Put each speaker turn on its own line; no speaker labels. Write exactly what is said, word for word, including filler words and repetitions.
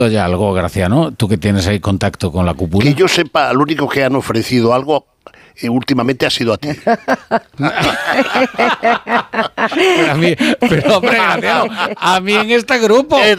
ya algo, Graciano, tú que tienes ahí contacto con la cúpula.
Que yo sepa, lo único que han ofrecido algo eh, últimamente ha sido a ti.
Pero a mí, pero hombre, Graciano, a mí en este grupo.
Eh,